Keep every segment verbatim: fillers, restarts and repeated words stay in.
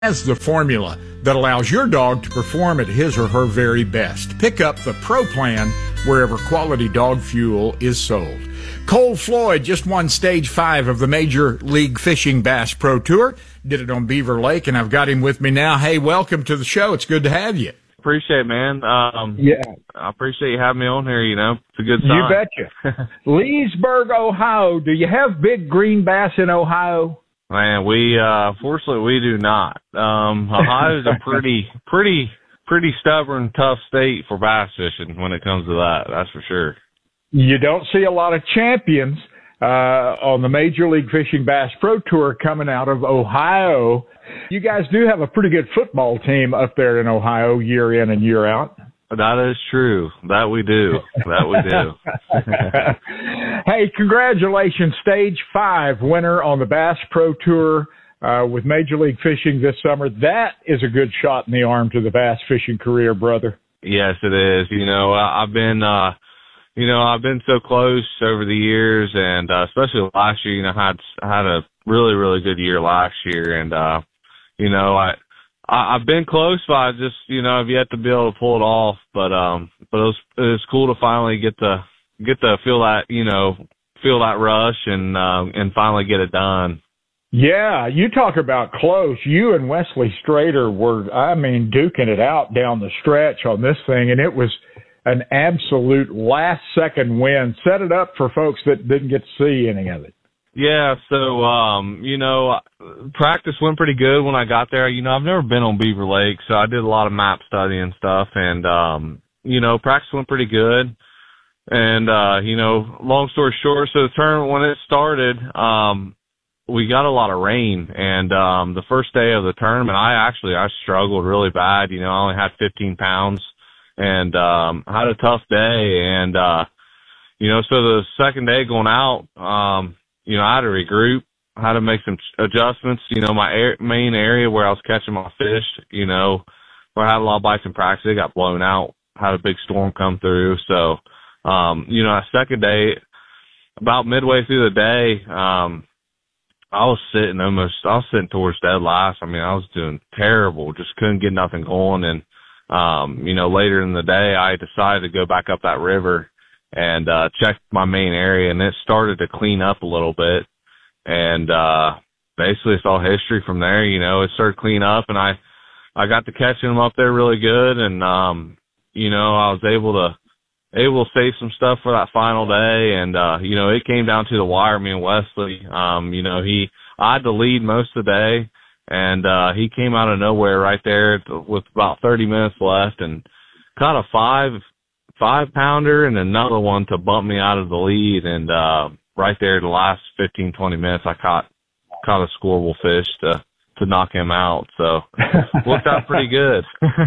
has the formula that allows your dog to perform at his or her very best. Pick up the Pro Plan wherever quality dog fuel is sold. Cole Floyd just won stage five of the Major League Fishing Bass Pro Tour. Did it on Beaver Lake, and I've got him with me now. Hey, welcome to the show. It's good to have you. Appreciate it, man. Um, yeah. I appreciate you having me on here, you know. It's a good sign. You betcha. Leesburg, Ohio. Do you have big green bass in Ohio? Man, we, uh, fortunately, we do not. Um, Ohio's a pretty, pretty, pretty stubborn, tough state for bass fishing when it comes to that. That's for sure. You don't see a lot of champions, uh, on the Major League Fishing Bass Pro Tour coming out of Ohio. You guys do have a pretty good football team up there in Ohio year in and year out. That is true. That we do. That we do. Hey, congratulations, Stage five winner on the Bass Pro Tour uh, with Major League Fishing this summer. That is a good shot in the arm to the bass fishing career, brother. Yes, it is. You know, I, I've been, uh, you know, I've been so close over the years, and uh, especially last year. You know, I had I had a really, really good year last year, and uh, you know, I. I've been close, but I just, you know, I've yet to be able to pull it off. But, um, but it was, it was cool to finally get to, get to feel that, you know, feel that rush and, um, and finally get it done. Yeah. You talk about close. You and Wesley Strader were, I mean, duking it out down the stretch on this thing. And it was an absolute last second win. Set it up for folks that didn't get to see any of it. Yeah, so, um, you know, practice went pretty good when I got there. You know, I've never been on Beaver Lake, so I did a lot of map study and stuff, and, um, you know, practice went pretty good. And, uh, you know, long story short, so the tournament, when it started, um, we got a lot of rain, and, um, the first day of the tournament, I actually, I struggled really bad. You know, I only had fifteen pounds, and, um, I had a tough day, and, uh, you know, so the second day going out, um, you know, I had to regroup, I had to make some adjustments. You know, my air, main area where I was catching my fish, you know, where I had a lot of bites in practice, it got blown out, had a big storm come through. So, um, you know, that second day, about midway through the day, um, I was sitting almost, I was sitting towards dead last. I mean, I was doing terrible, just couldn't get nothing going. And, um, you know, later in the day, I decided to go back up that river and uh checked my main area, and it started to clean up a little bit. And uh basically it's all history from there. You know, it started cleaning up, and I I got to catching them up there really good, and um you know, I was able to able to save some stuff for that final day. And uh you know, it came down to the wire. Me and Wesley, um you know, he I had to lead most of the day, and uh he came out of nowhere right there with about thirty minutes left and caught a five five pounder and another one to bump me out of the lead. And, uh, right there, the last fifteen, twenty minutes, I caught, caught a scoreable fish to, to knock him out. So worked out pretty good.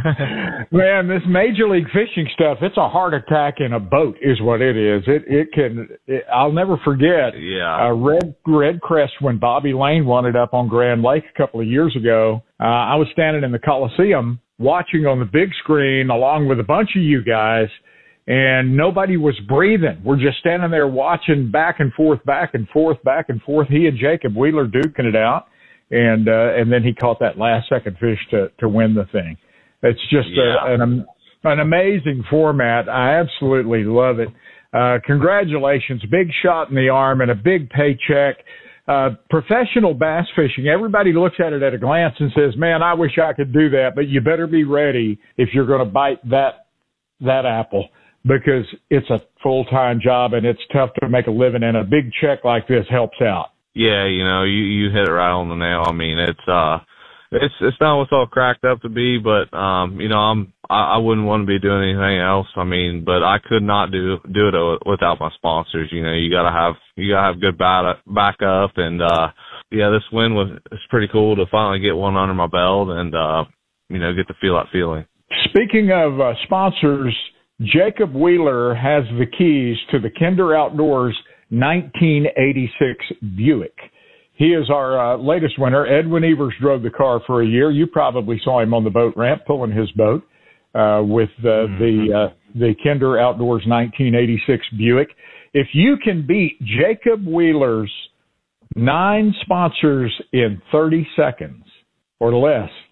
Man, this Major League Fishing stuff, it's a heart attack in a boat is what it is. It, it can, it, I'll never forget. Yeah. Uh, Red, Red Crest, when Bobby Lane won it up on Grand Lake a couple of years ago, uh, I was standing in the Coliseum watching on the big screen along with a bunch of you guys, and nobody was breathing. We're just standing there watching back and forth, back and forth, back and forth. He and Jacob Wheeler duking it out, and uh, and then he caught that last second fish to, to win the thing. It's just yeah. a, an an amazing format. I absolutely love it. Uh, congratulations, big shot in the arm and a big paycheck. Uh, professional bass fishing, everybody looks at it at a glance and says, man, I wish I could do that, but you better be ready if you're going to bite that that apple, because it's a full-time job and it's tough to make a living, and a big check like this helps out. Yeah, you know, you, you hit it right on the nail. I mean, it's, uh, it's, it's not what's all cracked up to be, but, um, you know, I'm, I, I wouldn't want to be doing anything else. I mean, but I could not do, do it without my sponsors. You know, you gotta have, you gotta have good back, backup. And, uh, yeah, this win was, it's pretty cool to finally get one under my belt and, uh, you know, get to feel that feeling. Speaking of uh, sponsors, Jacob Wheeler has the keys to the Kinder Outdoors nineteen eighty-six Buick. He is our uh, latest winner. Edwin Evers drove the car for a year. You probably saw him on the boat ramp pulling his boat uh, with uh, mm-hmm. the uh, the Kinder Outdoors nineteen eighty-six Buick. If you can beat Jacob Wheeler's nine sponsors in thirty seconds, or less.